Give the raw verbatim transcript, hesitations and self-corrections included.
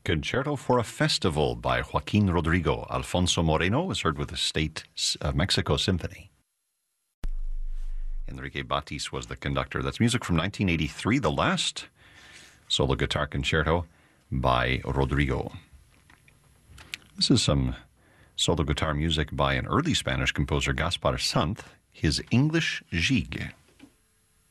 Concerto for a Festival by Joaquin Rodrigo. Alfonso Moreno was heard with the State of Mexico Symphony. Enrique Batis was the conductor. That's music from nineteen eighty-three, the last solo guitar concerto by Rodrigo. This is some solo guitar music by an early Spanish composer, Gaspar Sant, his English Gigue.